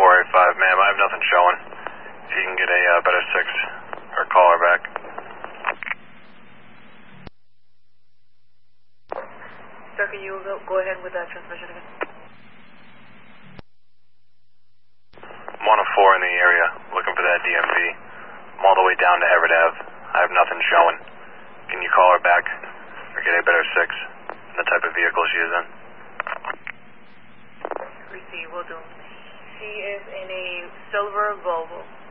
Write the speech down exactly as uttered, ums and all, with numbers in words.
four eight five, ma'am. I have nothing showing. If you can get a uh, better six or call her back. Sir, can you go, go ahead with that transmission again? I'm on a four in the area, looking for that D M V. I'm all the way down to Everett Ave. I have nothing showing. Can you call her back or get a better six? The type of vehicle she is in. Receive, will do. She is in a silver Volvo.